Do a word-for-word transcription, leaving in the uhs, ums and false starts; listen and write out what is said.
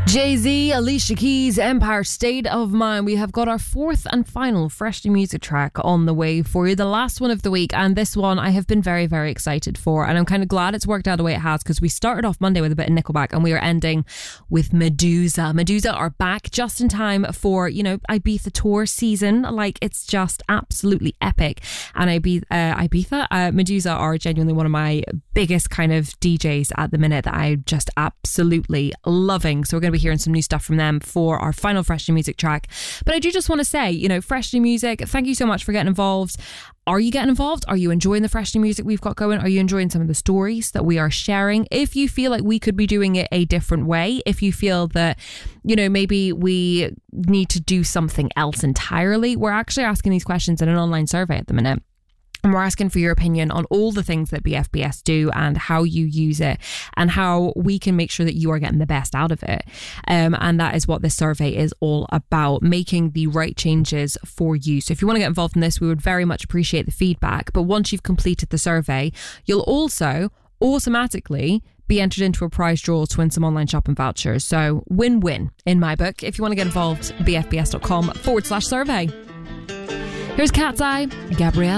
Jay-Z, Alicia Keys, Empire State of Mind. We have got our fourth and final Freshly Music track on the way for you, the last one of the week, and this one I have been very, very excited for, and I'm kind of glad it's worked out the way it has, because we started off Monday with a bit of Nickelback and we are ending with Meduza. Meduza are back just in time for, you know, Ibiza tour season. Like, it's just absolutely epic. And Ibiza, uh, Ibiza uh, Meduza are genuinely one of my biggest kind of D Js at the minute that I'm just absolutely loving. So we're going to be hearing some new stuff from them for our final Freshly Music track. But I do just want to say, you know, Freshly Music, thank you so much for getting involved. Are you getting involved? Are you enjoying the Freshly Music we've got going? Are you enjoying some of the stories that we are sharing? If you feel like we could be doing it a different way, if you feel that, you know, maybe we need to do something else entirely, we're actually asking these questions in an online survey at the minute. And we're asking for your opinion on all the things that B F B S do and how you use it and how we can make sure that you are getting the best out of it. Um, and that is what this survey is all about, making the right changes for you. So if you want to get involved in this, we would very much appreciate the feedback. But once you've completed the survey, you'll also automatically be entered into a prize draw to win some online shopping vouchers. So win-win in my book. If you want to get involved, bfbs.com forward slash survey. Here's Cat's Eye, Gabriella.